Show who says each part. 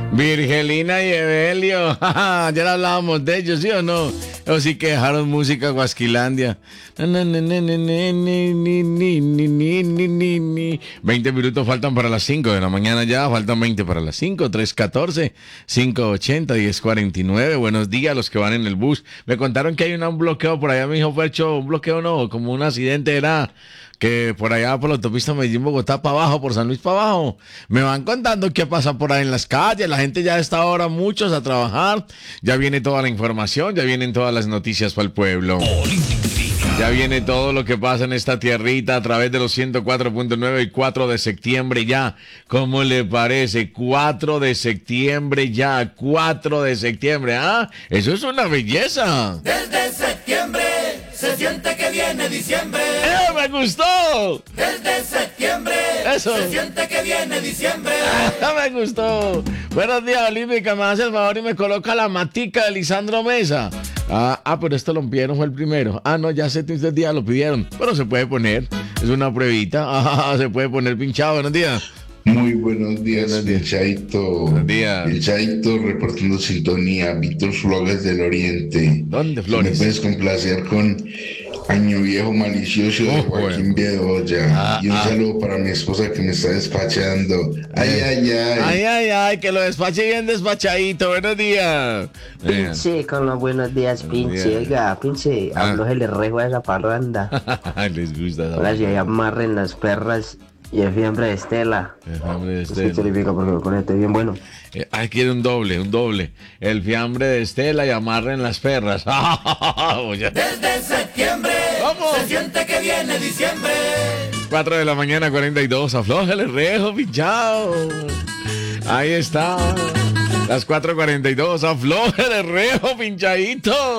Speaker 1: Virgelina y Evelio, ya hablábamos de ellos, ¿sí o no? O sí que dejaron música Guasquilandia. 20 minutos faltan para las 5 de la mañana ya, faltan 20 para las 5, 3:14, 5:80, 10:49. Buenos días a los que van en el bus. Me contaron que hay un bloqueo por allá, me dijo Fercho, un bloqueo no, como un accidente era que por allá por la autopista Medellín-Bogotá para abajo, por San Luis para abajo. Me van contando qué pasa por ahí en las calles, la gente ya a esta hora, muchos a trabajar, ya viene toda la información, ya vienen todas las noticias para el pueblo. Ya viene todo lo que pasa en esta tierrita a través de los 104.9 y 4 de septiembre ya. ¿Cómo le parece? 4 de septiembre ya, 4 de septiembre. ¿Ah? Eso es una belleza.
Speaker 2: Desde septiembre se siente que viene diciembre.
Speaker 1: Me gustó!
Speaker 2: Desde septiembre
Speaker 1: Eso.
Speaker 2: se siente que viene diciembre.
Speaker 1: Me gustó. Buenos días, Olímpica. Me hace el favor y me coloca la matica de Lisandro Mesa. Pero esto lo pidieron, fue el primero. No, ya sé que ustedes ya lo pidieron. Pero se puede poner. Es una pruebita. Se puede poner pinchado. Buenos días.
Speaker 3: Muy buenos días, el Chaito.
Speaker 1: Buenos días.
Speaker 3: El Chaito reportando sintonía. Víctor Flores del Oriente.
Speaker 1: ¿Dónde, Flores?
Speaker 3: Me puedes complacer con Año Viejo Malicioso de Joaquín Bedoya. Y un saludo para mi esposa que me está despachando. Ay.
Speaker 1: Que lo despache bien despachadito. Buenos días.
Speaker 4: Pinche, con los buenos días, pinche. Oiga, pinche, hablo el rejo a esa parranda.
Speaker 1: Les gusta esa
Speaker 4: Ahora sí, amarren las perras y el fiambre de Estela.
Speaker 1: El fiambre de
Speaker 4: Es que
Speaker 1: Estela.
Speaker 4: significa porque me conecté bien bueno.
Speaker 1: Quiere un doble. El fiambre de Estela y amarren las perras.
Speaker 2: Desde septiembre
Speaker 1: ¡Vamos!
Speaker 2: se siente que viene diciembre.
Speaker 1: 4 de la mañana, 42. Aflójale el rejo, pinchado. Ahí está. Las 4:42. Aflójale el rejo, pinchadito.